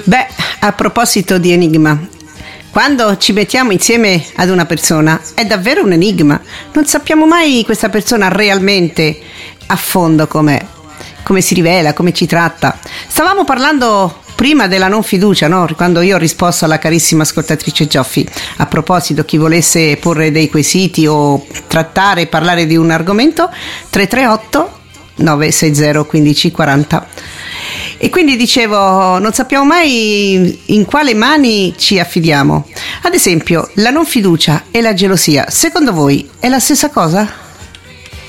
Beh, a proposito di enigma, quando ci mettiamo insieme ad una persona è davvero un enigma. Non sappiamo mai questa persona realmente a fondo com'è, come si rivela, come ci tratta. Stavamo parlando prima della non fiducia, no? Quando io ho risposto alla carissima ascoltatrice Gioffi. A proposito, chi volesse porre dei quesiti o trattare, parlare di un argomento, 338 960 1540. E quindi dicevo, non sappiamo mai in quale mani ci affidiamo. Ad esempio, la non fiducia e la gelosia, secondo voi è la stessa cosa?